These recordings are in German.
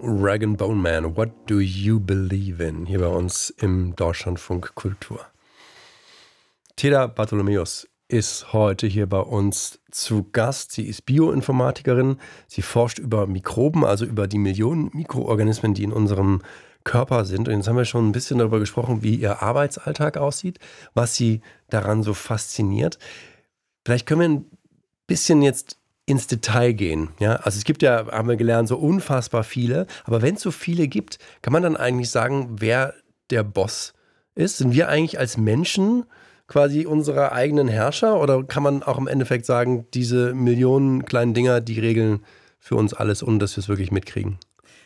Rag & Bone Man, What Do You Believe In? Hier bei uns im Deutschlandfunk Kultur. Teda Bartholomäus ist heute hier bei uns zu Gast. Sie ist Bioinformatikerin. Sie forscht über Mikroben, also über die Millionen Mikroorganismen, die in unserem Körper sind. Und jetzt haben wir schon ein bisschen darüber gesprochen, wie ihr Arbeitsalltag aussieht, was sie daran so fasziniert. Vielleicht können wir ein bisschen jetzt ins Detail gehen. Ja? Also es gibt ja, haben wir gelernt, so unfassbar viele. Aber wenn es so viele gibt, kann man dann eigentlich sagen, wer der Boss ist? Sind wir eigentlich als Menschen quasi unsere eigenen Herrscher? Oder kann man auch im Endeffekt sagen, diese Millionen kleinen Dinger, die regeln für uns alles, ohne dass wir es wirklich mitkriegen?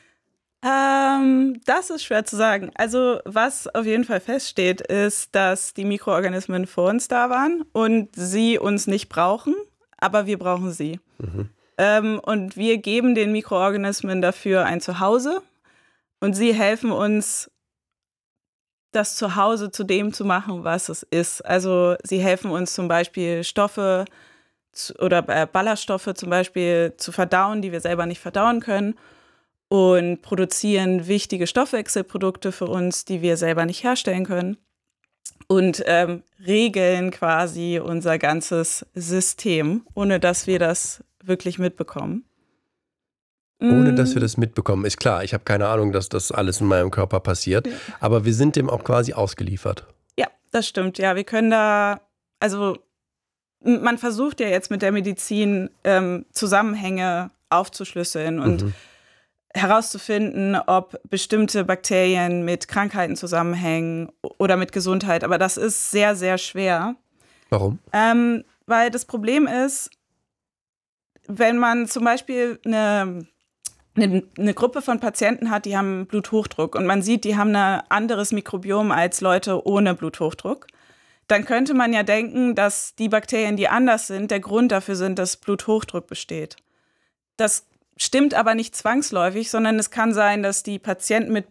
Das ist schwer zu sagen. Also was auf jeden Fall feststeht, ist, dass die Mikroorganismen vor uns da waren und sie uns nicht brauchen, aber wir brauchen sie. Und wir geben den Mikroorganismen dafür ein Zuhause und sie helfen uns, das Zuhause zu dem zu machen, was es ist. Also sie helfen uns zum Beispiel Stoffe oder Ballaststoffe zum Beispiel zu verdauen, die wir selber nicht verdauen können, und produzieren wichtige Stoffwechselprodukte für uns, die wir selber nicht herstellen können, und regeln quasi unser ganzes System, ohne dass wir das wirklich mitbekommen. Ohne dass wir das mitbekommen, ist klar. Ich habe keine Ahnung, dass das alles in meinem Körper passiert, aber wir sind dem auch quasi ausgeliefert. Ja, das stimmt. Ja, wir können da, also man versucht ja jetzt mit der Medizin Zusammenhänge aufzuschlüsseln und herauszufinden, ob bestimmte Bakterien mit Krankheiten zusammenhängen oder mit Gesundheit. Aber das ist sehr, sehr schwer. Warum? Weil das Problem ist, wenn man zum Beispiel eine Gruppe von Patienten hat, die haben Bluthochdruck und man sieht, die haben ein anderes Mikrobiom als Leute ohne Bluthochdruck, dann könnte man ja denken, dass die Bakterien, die anders sind, der Grund dafür sind, dass Bluthochdruck besteht. Das stimmt aber nicht zwangsläufig, sondern es kann sein, dass die Patienten mit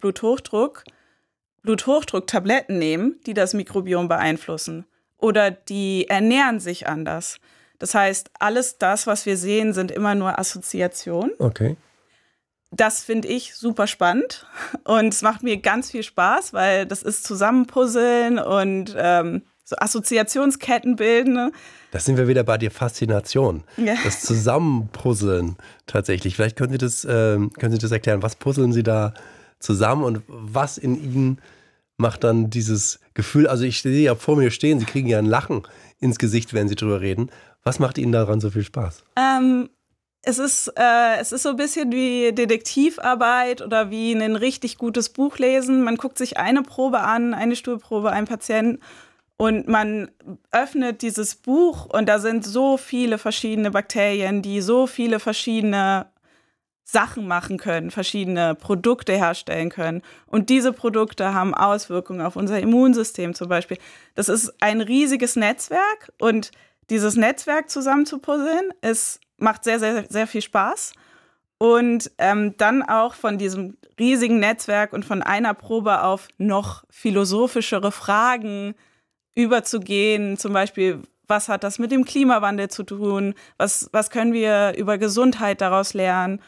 Bluthochdrucktabletten nehmen, die das Mikrobiom beeinflussen. Oder die ernähren sich anders. Das heißt, alles das, was wir sehen, sind immer nur Assoziationen. Okay. Das finde ich super spannend und es macht mir ganz viel Spaß, weil das ist Zusammenpuzzeln und so Assoziationsketten bilden. Da sind wir wieder bei der Faszination. Ja. Das Zusammenpuzzeln tatsächlich. Vielleicht können Sie das erklären. Was puzzeln Sie da zusammen und was in Ihnen macht dann dieses Gefühl? Also ich sehe ja vor mir stehen, Sie kriegen ja ein Lachen ins Gesicht, wenn Sie drüber reden. Was macht Ihnen daran so viel Spaß? Es ist so ein bisschen wie Detektivarbeit oder wie ein richtig gutes Buch lesen. Man guckt sich eine Probe an, eine Stuhlprobe, einen Patienten, und man öffnet dieses Buch und da sind so viele verschiedene Bakterien, die so viele verschiedene Sachen machen können, verschiedene Produkte herstellen können. Und diese Produkte haben Auswirkungen auf unser Immunsystem zum Beispiel. Das ist ein riesiges Netzwerk und dieses Netzwerk zusammenzupuzzeln, es macht sehr, sehr, sehr viel Spaß. Und dann auch von diesem riesigen Netzwerk und von einer Probe auf noch philosophischere Fragen überzugehen. Zum Beispiel, was hat das mit dem Klimawandel zu tun? Was können wir über Gesundheit daraus lernen?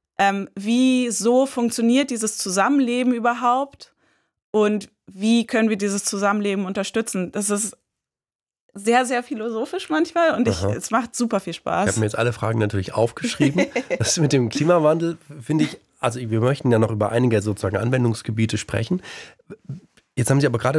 Wieso funktioniert dieses Zusammenleben überhaupt? Und wie können wir dieses Zusammenleben unterstützen? Das ist sehr, sehr philosophisch manchmal und es macht super viel Spaß. Ich habe mir jetzt alle Fragen natürlich aufgeschrieben. Das mit dem Klimawandel finde ich, also wir möchten ja noch über einige sozusagen Anwendungsgebiete sprechen. Jetzt haben Sie aber gerade